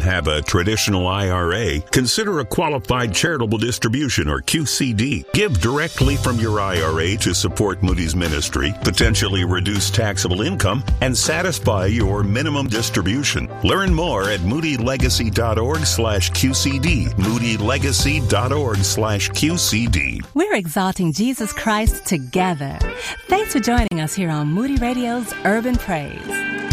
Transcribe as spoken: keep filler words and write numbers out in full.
have a traditional I R A, consider a qualified charitable distribution or Q C D. Give directly from your I R A to support Moody's ministry, potentially reduce taxable income, and satisfy your minimum distribution. Learn more at moodylegacy.org slash QCD. moodylegacy.org slash QCD. We're exalting Jesus Christ together. Thanks for joining us here on Moody Radio's Urban Praise.